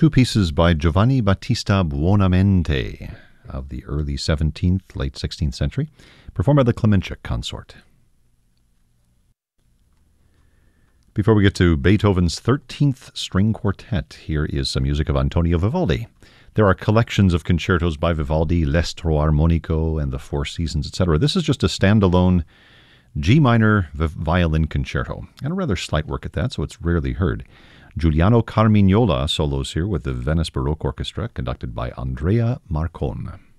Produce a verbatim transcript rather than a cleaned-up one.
two pieces by Giovanni Battista Buonamente of the early seventeenth, late sixteenth century, performed by the Klemenchik Consort. Before we get to Beethoven's thirteenth String Quartet, here is some music of Antonio Vivaldi. There are collections of concertos by Vivaldi, L'Estro Armonico and the Four Seasons, et cetera. This is just a standalone G minor violin concerto, and a rather slight work at that, so it's rarely heard. Giuliano Carmignola solos here with the Venice Baroque Orchestra, conducted by Andrea Marcon.